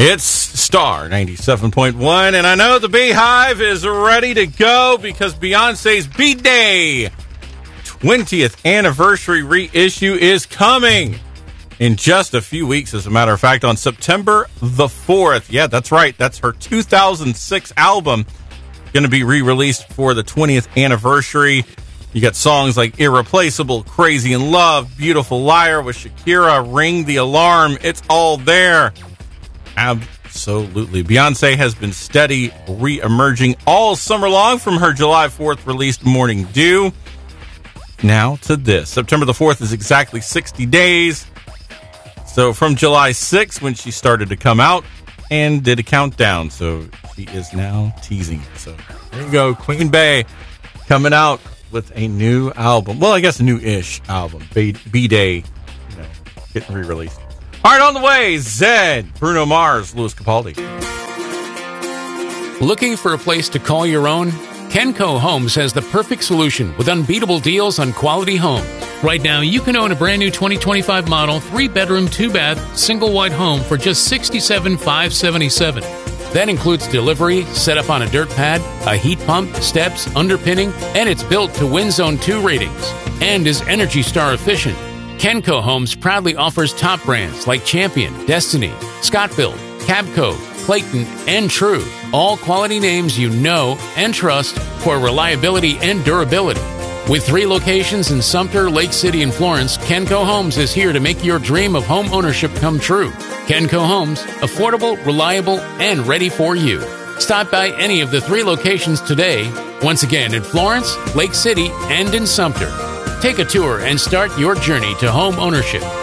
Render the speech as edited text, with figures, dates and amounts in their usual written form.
It's Star 97.1, and I know the Beehive is ready to go because Beyonce's B-Day 20th anniversary reissue is coming in just a few weeks, as a matter of fact, on September the 4th. Yeah, that's right. That's her 2006 album going to be re-released for the 20th anniversary. You got songs like Irreplaceable, Crazy in Love, Beautiful Liar with Shakira, Ring the Alarm. It's all there. Absolutely. Beyonce has been steady re-emerging all summer long from her July 4th released Morning Dew. Now to this. September the 4th is exactly 60 days. So from July 6th, when she started to come out and did a countdown. So she is now teasing. So there you go. Queen Bey coming out with a new album. Well, I guess a new-ish album. B-Day, getting re-released. All right, on the way, Zed, Bruno Mars, Louis Capaldi. Looking for a place to call your own? Kenco Homes has the perfect solution with unbeatable deals on quality homes. Right now, you can own a brand new 2025 model, 3-bedroom, 2-bath, single-wide home for just $67,577. That includes delivery, setup on a dirt pad, a heat pump, steps, underpinning, and it's built to Win Zone 2 ratings and is Energy Star efficient. Kenco Homes proudly offers top brands like Champion, Destiny, Scott-Built, Cabco, Clayton, and True. All quality names you know and trust for reliability and durability. With 3 locations in Sumter, Lake City, and Florence, Kenco Homes is here to make your dream of home ownership come true. Kenco Homes, affordable, reliable, and ready for you. Stop by any of the 3 locations today. Once again, in Florence, Lake City, and in Sumter. Take a tour and start your journey to home ownership